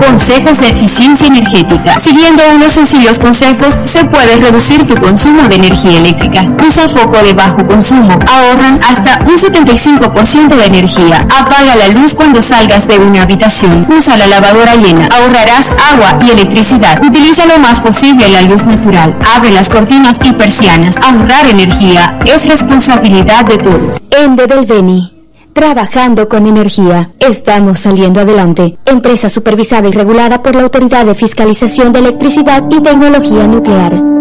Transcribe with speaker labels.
Speaker 1: Consejos de eficiencia energética. Siguiendo unos sencillos consejos, se puede reducir tu consumo de energía eléctrica. Usa foco de bajo consumo. Ahorran hasta un 75% de energía. Apaga la luz cuando salgas de una habitación. Usa la lavadora llena. Ahorrarás agua y electricidad. Utiliza lo más posible la luz natural. Abre las cortinas y persianas. Ahorrar energía es responsabilidad de todos.
Speaker 2: Ende del Beni. Trabajando con energía. Estamos saliendo adelante. Empresa supervisada y regulada por la Autoridad de Fiscalización de Electricidad y Tecnología Nuclear.